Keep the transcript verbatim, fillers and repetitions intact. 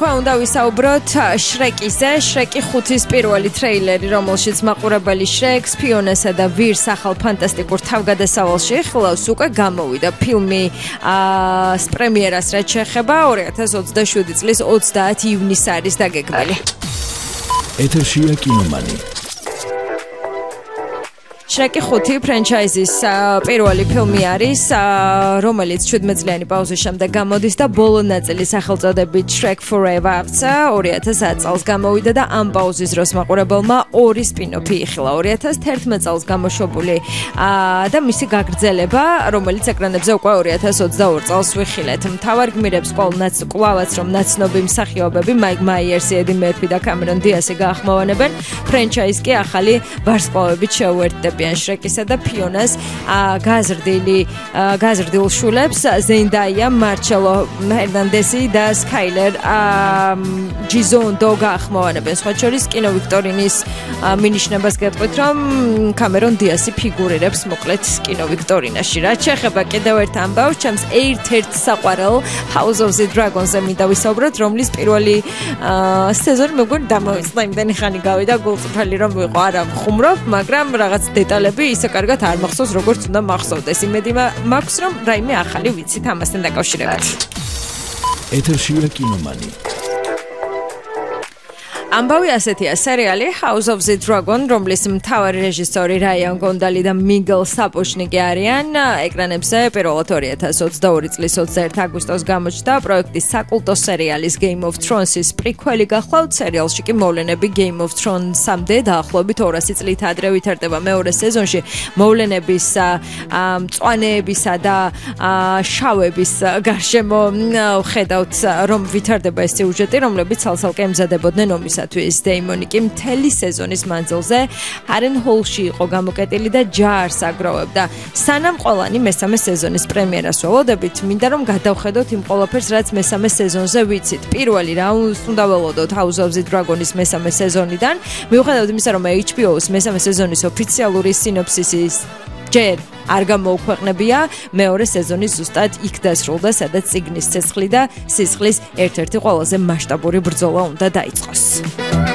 თქვა უნდა ვისაუბროთ შრეკიზე, შრეკი ხუთის პირველი ტრეილერი, რომელშიც მაყურებელი შრეკს, ფიონესა და ვირს ახალ ფანტასტიკურ თავგადასავალში იხილავს, უკვე გამოვიდა ფილმი პრემიერას რაც შეეხება ორი ათას ოცდაშვიდი წლის ოცდაათი ივნისს არის დაგეგმილი. ეთერშია კინომანი. შრეკი ხუთი ფრენჩაიზის პირველი ფილმი არის, რომელიც შვიდმეტ წლიანი პაუზის შემდეგ გამოდის და ბოლო ნაწილი სახელწოდებით Shrek Forever ორი ათას ათი წელს გამოვიდა და ამ პაუზის დროს მაყურებელმა ორი სპინ-ოფი იხილა ორი ათას თერთმეტ წელს გამოშვებული და მისი გაგრძელება, რომელიც ეკრანებზე უკვე ორი ათას ოცდაორი წელს ვიხილეთ. მთავარ გმირებს კვლავაც რომ ნაცნობი მსახიობები მაიკ მაიერსი, ედი მერფი და კამერონ დიასი გაახმოვანებენ, ფრენჩაიზს კი ახალი ვარსკვლავებით შეუერთდება. შრეკისა და ფიონას გაზრდილი გაზრდილ შულებს ზენდაია, მარჩელო ჰერნანდესი და სკაილერ ჯიზონდო გაახმოვანებენ. სხვა შორის კინო ვიქტორინის მინიშნებას გეტყვით, რომ კამერონ დიასი ფიგურირებს მოკლედ კინო ვიქტორინაში. რაც შეეხება კიდევ ერთ ამბავს, ჩემს ერთ-ერთ საყვარელ House of the Dragon-ზე მინდა ვისაუბროთ, რომლის პირველი სეზონი მეგონი დამოვიწყდა, იმდენი ხანი გავიდა გულწრფელი რომ ვიყო, არა ვხუმრობ, მაგრამ რაღაც დეტალები ისე კარგად არ მახსოვს, როგორც უნდა მახსოვდეს. იმედი მაქვს, რომ რაიმე ახალი ვიცით ამასთან დაკავშირებით. ეთერშია კინომანი. ამბავი ასეთია, სერიალი House of the Dragon, რომლის მთავარი რეჟისორი რაიან გონდალი და მიგელ საპოჩნიკი არიან, ეკრანებზე პირველად ორი ათას ოცდაორი წლის ოცდაერთი აგვისტოს გამოჩნდა პროექტის საკულტო სერიალის Game of Thrones-ის პრიკველი გახლავთ. სერიალში კი მოვლენები Game of Thrones-მდე დაახლოებით ორასი წლით ადრე ვითარდება. მეორე სეზონში მოვლენების მწვანეებისა და შავების გარშემო ხედავთ, რომ ვითარდება ეს სიუჟეტი, რომლებიც ცალ-ცალკე ემზადებოდნენ ომის დეიმონი კი მთელი სეზონის მანძილზე ჰარენჰოლში იყო გამოკეტილი და ჯარს აგროვებდა. სანამ ყველანი მესამე სეზონის პრემიერას ველოდებით, მინდა რომ გადავხედოთ იმ ყველაფერს, რაც მესამე სეზონზე ვიცით. პირველი რაუნდს უნდა ველოდოთ House of the Dragon-ის მესამე სეზონიდან. მიუხედავად იმისა, რომ H B O-ს მესამე სეზონის ოფიციალური სინოფსისი ჯერ არ გამოუქვეყნებია, მეორე სეზონი ზუსტად იქ დასრულდა, სადაც წიგნის ცეცხლი და სისხლის ერთ-ერთი ყველაზე მასშტაბური ბრძოლა უნდა დაიწყოს.